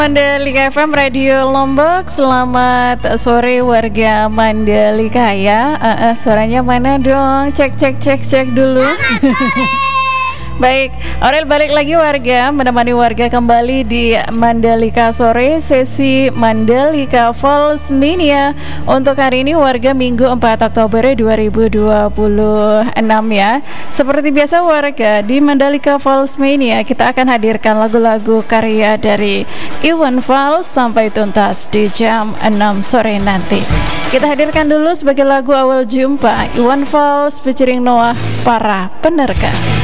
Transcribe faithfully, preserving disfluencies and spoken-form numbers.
Mandalika F M Radio Lombok, selamat sore warga Mandalika ya. uh, uh, Suaranya mana dong? Cek cek cek cek dulu. Baik, Aurel balik lagi warga, menemani warga kembali di Mandalika Sore, sesi Mandalika Falls Mania. Untuk hari ini warga Minggu empat Oktober dua ribu dua puluh enam ya. Seperti biasa warga, di Mandalika Falls Mania kita akan hadirkan lagu-lagu karya dari Iwan Fals sampai tuntas di jam enam sore nanti. Kita hadirkan dulu sebagai lagu awal jumpa Iwan Fals featuring Noah, Para Penerka.